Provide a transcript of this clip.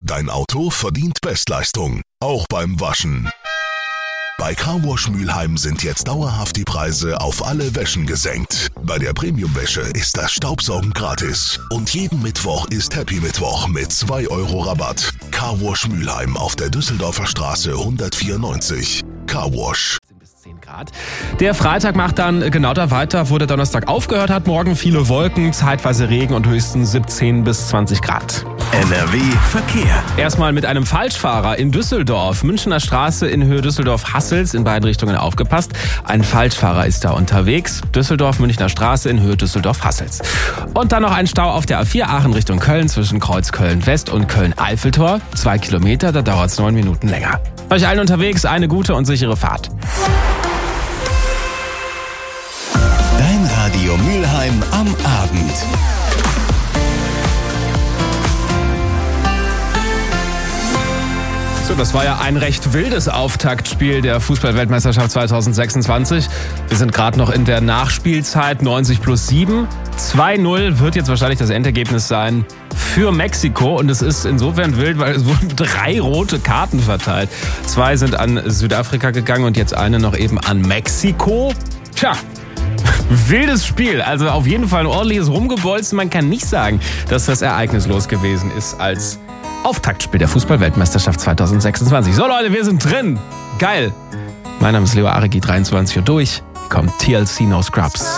Dein Auto verdient Bestleistung, auch beim Waschen. Bei Carwash Mülheim sind jetzt dauerhaft die Preise auf alle Wäschen gesenkt. Bei der Premium-Wäsche ist das Staubsaugen gratis. Und jeden Mittwoch ist Happy Mittwoch mit 2 € Rabatt. Carwash Mülheim auf der Düsseldorfer Straße 194. Carwash. 10 Grad. Der Freitag macht dann genau da weiter, wo der Donnerstag aufgehört hat. Morgen viele Wolken, zeitweise Regen und höchstens 17 bis 20 Grad. NRW Verkehr. Erstmal mit einem Falschfahrer in Düsseldorf. Münchner Straße in Höhe Düsseldorf-Hassels, in beiden Richtungen aufgepasst. Ein Falschfahrer ist da unterwegs. Düsseldorf-Münchner Straße in Höhe Düsseldorf-Hassels. Und dann noch ein Stau auf der A4 Aachen Richtung Köln zwischen Kreuz Köln-West und Köln-Eiffeltor. 2 Kilometer, da dauert es 9 Minuten länger. Euch allen unterwegs eine gute und sichere Fahrt. Dein Radio Mülheim am Abend. So, das war ja ein recht wildes Auftaktspiel der Fußball-Weltmeisterschaft 2026. Wir sind gerade noch in der Nachspielzeit, 90+7. 2-0 wird jetzt wahrscheinlich das Endergebnis sein für Mexiko. Und es ist insofern wild, weil es wurden 3 rote Karten verteilt. 2 sind an Südafrika gegangen und jetzt eine noch eben an Mexiko. Tja, wildes Spiel. Also auf jeden Fall ein ordentliches Rumgebolzen. Man kann nicht sagen, dass das ereignislos gewesen ist als Auftaktspiel der Fußball-Weltmeisterschaft 2026. So Leute, wir sind drin. Geil. Mein Name ist Leo Aregi, 23 Uhr durch. Kommt TLC No Scrubs.